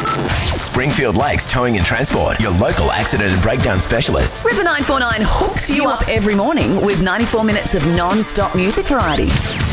Springfield Lakes Towing and Transport, your local accident and breakdown specialists. River 949 hooks you up every morning with 94 minutes of non-stop music variety.